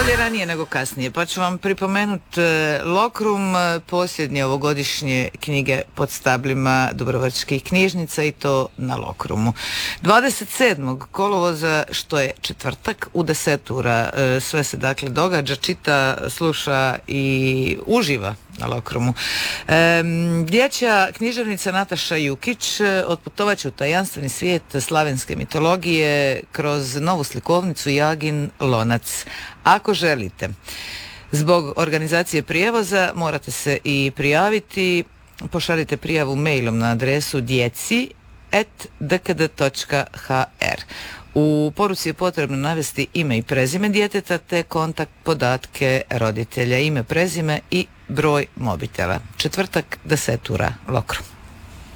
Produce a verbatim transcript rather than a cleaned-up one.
Bolje ranije nego kasnije, pa ću vam pripomenuti Lokrum, posljednje ovogodišnje knjige pod stablima dubrovačkih knjižnica i to na Lokrumu. dvadeset sedmog kolovoza, što je četvrtak, u deset ura sve se dakle događa, čita, sluša i uživa na Lokrumu. E, dječja književnica Nataša Jukić otputovat će u tajanstveni svijet slavenske mitologije kroz novu slikovnicu Jagin lonac. Ako želite, zbog organizacije prijevoza morate se i prijaviti. Pošaljite prijavu mailom na adresu djeci at d k d točka h r. U poruci je potrebno navesti ime i prezime djeteta te kontakt podatke roditelja, ime, prezime i broj mobitela. Četvrtak, deset ura, Lokrum.